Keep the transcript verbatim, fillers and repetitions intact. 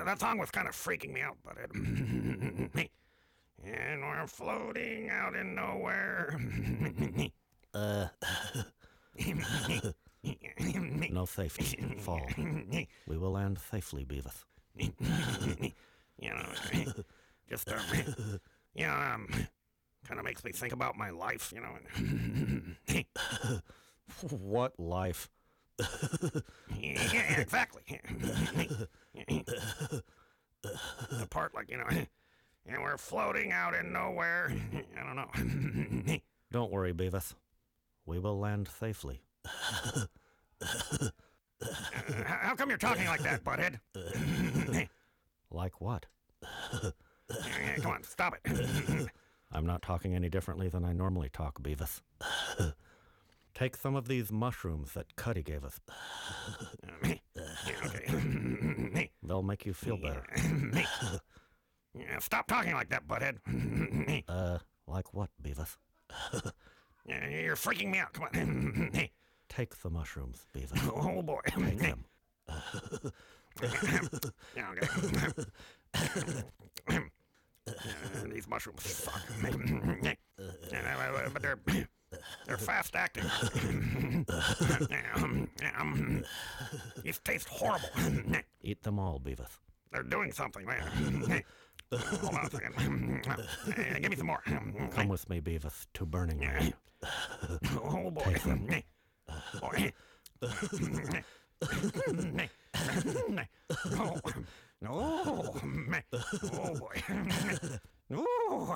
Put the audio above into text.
that, that song was kind of freaking me out, but it. And we're floating out in nowhere. Uh. No safety. Fall. We will land safely, Beavis. You know, just, um, you know, um, kind of makes me think about my life, you know. What life? Yeah, exactly. The part, like, you know, and we're floating out in nowhere. I don't know. Don't worry, Beavis. We will land safely. Uh, how come you're talking like that, butthead? Like what? Come on, stop it. I'm not talking any differently than I normally talk, Beavis. Take some of these mushrooms that Cuddy gave us. Yeah, okay. They'll make you feel better. Yeah, stop talking like that, butthead. Uh, like what, Beavis? Yeah, you're freaking me out. Come on. Take the mushrooms, Beavis. Oh, boy. Take them. Yeah, okay. Uh, these mushrooms suck. Uh, but they're they're fast acting. um, um, these taste horrible. Eat them all, Beavis. They're doing something, man. Hold on a second. Uh, give me some more. Come with me, Beavis, to Burning Man. Oh, boy. Take them. Boy. Oh, no. Oh, boy. No.